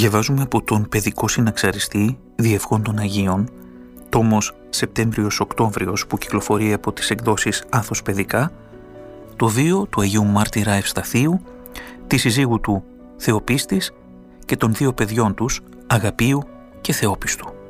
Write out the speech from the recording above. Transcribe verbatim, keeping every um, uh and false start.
Διαβάζουμε από τον παιδικό συναξαριστή Διευχών των Αγίων, τόμος Σεπτέμβριος-Οκτώβριος, που κυκλοφορεί από τις εκδόσεις Άθος Παιδικά, το βίο του Αγίου Μάρτυρα Ευσταθίου, τη συζύγου του Θεοπίστης και των δύο παιδιών τους, Αγαπίου και Θεόπιστου.